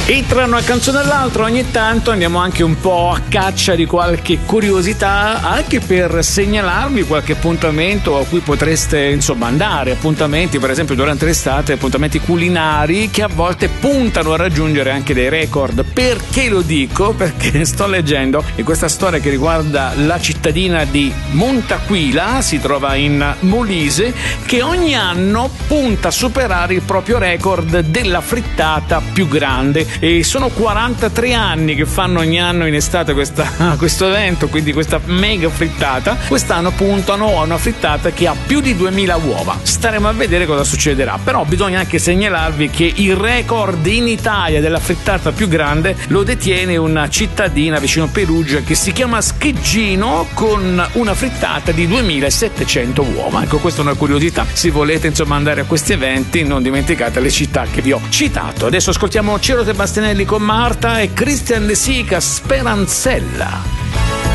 E tra una canzone e l'altra ogni tanto andiamo anche un po' a caccia di qualche curiosità, anche per segnalarvi qualche appuntamento a cui potreste insomma andare, appuntamenti per esempio durante l'estate, appuntamenti culinari che a volte puntano a raggiungere anche dei record. Perché lo dico? Perché sto leggendo in questa storia che riguarda la cittadina di Montaquila, si trova in Molise, che ogni anno punta a superare il proprio record della frittata più grande. E sono 43 anni che fanno ogni anno in estate questo evento, quindi questa mega frittata. Quest'anno puntano a una frittata che ha più di 2000 uova. Staremo a vedere cosa succederà, però bisogna anche segnalarvi che il record in Italia della frittata più grande lo detiene una cittadina vicino Perugia che si chiama Scheggino, con una frittata di 2700 uova. Ecco, questa è una curiosità. Se volete insomma andare a questi eventi, non dimenticate le città che vi ho citato. Adesso ascoltiamo Ciro Sebastianelli con Marta e Christian De Sica, Speranzella.